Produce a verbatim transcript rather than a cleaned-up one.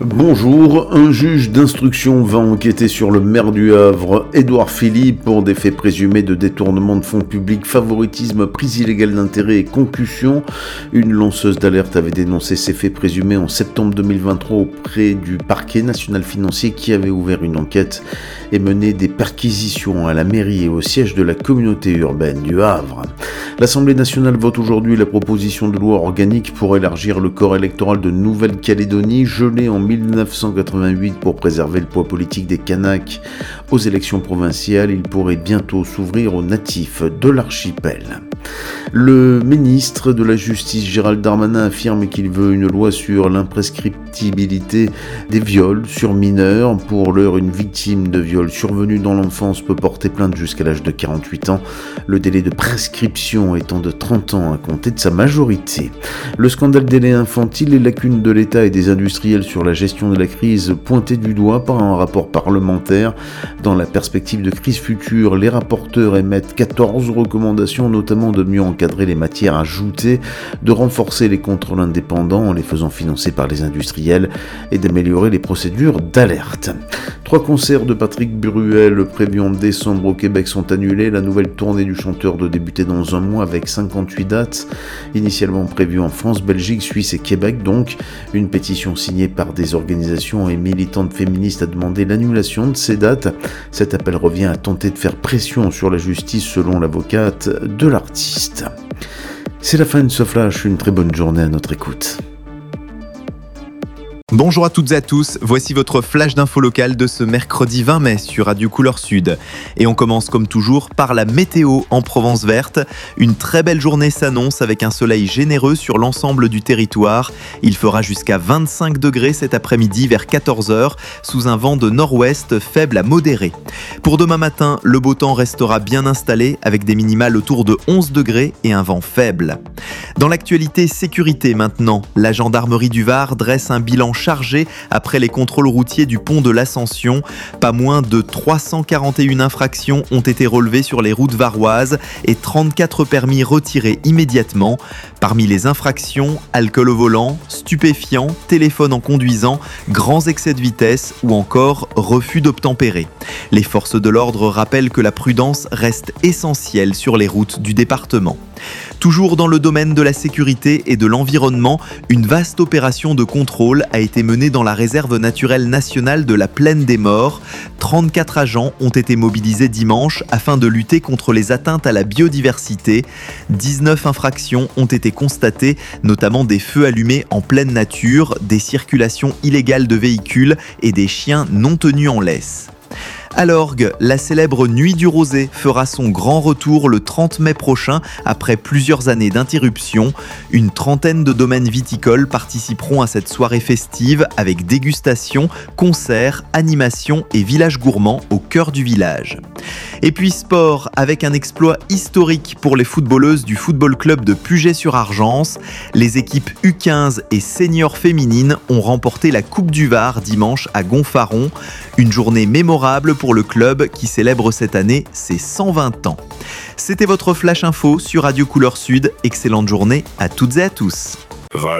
Bonjour, un juge d'instruction va enquêter sur le maire du Havre, Édouard Philippe, pour des faits présumés de détournement de fonds publics, favoritisme, prise illégale d'intérêt et concussion. Une lanceuse d'alerte avait dénoncé ces faits présumés en septembre deux mille vingt-trois auprès du parquet national financier qui avait ouvert une enquête et mené des perquisitions à la mairie et au siège de la communauté urbaine du Havre. L'Assemblée nationale vote aujourd'hui la proposition de loi organique pour élargir le corps électoral de Nouvelle-Calédonie, gelé en mille neuf cent quatre-vingt-huit pour préserver le poids politique des Kanaks aux élections provinciales. Il pourrait bientôt s'ouvrir aux natifs de l'archipel. Le ministre de la Justice Gérald Darmanin affirme qu'il veut une loi sur l'imprescriptibilité des viols sur mineurs. Pour l'heure, une victime de viol survenu dans l'enfance peut porter plainte jusqu'à l'âge de quarante-huit ans, le délai de prescription étant de trente ans à compter de sa majorité. Le scandale des laits infantiles, les lacunes de l'État et des industriels sur la gestion de la crise pointées du doigt par un rapport parlementaire. Dans la perspective de crise future, les rapporteurs émettent quatorze recommandations, notamment de mieux encadrer les matières ajoutées, de renforcer les contrôles indépendants en les faisant financer par les industriels et d'améliorer les procédures d'alerte. Trois concerts de Patrick Bruel prévus en décembre au Québec sont annulés. La nouvelle tournée du chanteur doit débuter dans un mois avec cinquante-huit dates, initialement prévues en France, Belgique, Suisse et Québec. Donc, une pétition signée par des organisations et militantes féministes a demandé l'annulation de ces dates. Cet appel revient à tenter de faire pression sur la justice selon l'avocate de l'artiste. C'est la fin de ce flash, une très bonne journée à notre écoute. Bonjour à toutes et à tous, voici votre flash d'info locale de ce mercredi vingt mai sur Radio Couleur Sud. Et on commence comme toujours par la météo en Provence verte. Une très belle journée s'annonce avec un soleil généreux sur l'ensemble du territoire. Il fera jusqu'à vingt-cinq degrés cet après-midi vers quatorze heures sous un vent de nord-ouest faible à modéré. Pour demain matin, le beau temps restera bien installé avec des minimales autour de onze degrés et un vent faible. Dans l'actualité sécurité maintenant, la gendarmerie du Var dresse un bilan chargé après les contrôles routiers du pont de l'Ascension. Pas moins de trois cent quarante et une infractions ont été relevées sur les routes varoises et trente-quatre permis retirés immédiatement. Parmi les infractions, alcool au volant, stupéfiants, téléphone en conduisant, grands excès de vitesse ou encore refus d'obtempérer. Les forces de l'ordre rappellent que la prudence reste essentielle sur les routes du département. Toujours dans le domaine de la sécurité et de l'environnement, une vaste opération de contrôle a été menée dans la réserve naturelle nationale de la Plaine des Morts. trente-quatre agents ont été mobilisés dimanche afin de lutter contre les atteintes à la biodiversité. dix-neuf infractions ont été constatées, notamment des feux allumés en pleine nature, des circulations illégales de véhicules et des chiens non tenus en laisse. À l'Orgue, la célèbre Nuit du Rosé fera son grand retour le trente mai prochain après plusieurs années d'interruption. Une trentaine de domaines viticoles participeront à cette soirée festive avec dégustation, concerts, animations et village gourmand au cœur du village. Et puis sport, avec un exploit historique pour les footballeuses du football club de Puget-sur-Argence. Les équipes U quinze et seniors féminines ont remporté la Coupe du Var dimanche à Gonfaron. Une journée mémorable pour le club qui célèbre cette année ses cent vingt ans. C'était votre Flash Info sur Radio Couleur Sud. Excellente journée à toutes et à tous.